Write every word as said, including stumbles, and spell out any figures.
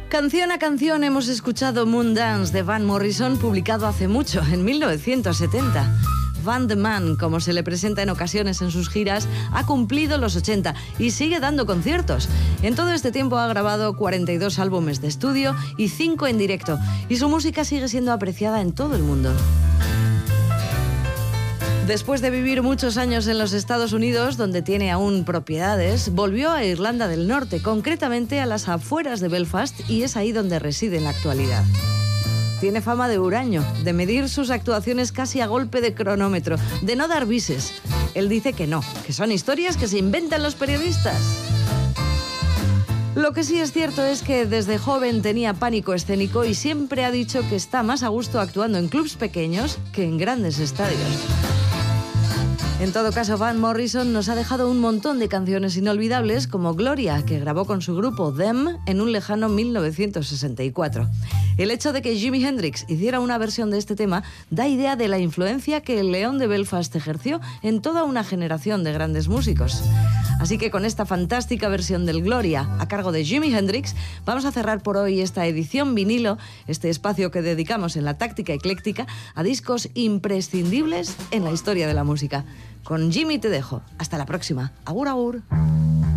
Canción a canción hemos escuchado Moon Dance de Van Morrison, publicado hace mucho, en mil novecientos setenta. Van the Man, como se le presenta en ocasiones en sus giras, ha cumplido los ochenta y sigue dando conciertos. En todo este tiempo ha grabado cuarenta y dos álbumes de estudio y cinco en directo, y su música sigue siendo apreciada en todo el mundo. Después de vivir muchos años en los Estados Unidos, donde tiene aún propiedades, volvió a Irlanda del Norte, concretamente a las afueras de Belfast, y es ahí donde reside en la actualidad. Tiene fama de huraño, de medir sus actuaciones casi a golpe de cronómetro, de no dar bises. Él dice que no, que son historias que se inventan los periodistas. Lo que sí es cierto es que desde joven tenía pánico escénico y siempre ha dicho que está más a gusto actuando en clubs pequeños que en grandes estadios. En todo caso, Van Morrison nos ha dejado un montón de canciones inolvidables, como Gloria, que grabó con su grupo Them en un lejano mil novecientos sesenta y cuatro. El hecho de que Jimi Hendrix hiciera una versión de este tema da idea de la influencia que el León de Belfast ejerció en toda una generación de grandes músicos. Así que con esta fantástica versión del Gloria a cargo de Jimi Hendrix, vamos a cerrar por hoy esta edición vinilo, este espacio que dedicamos en la táctica ecléctica a discos imprescindibles en la historia de la música. Con Jimi te dejo. Hasta la próxima. Agur, agur.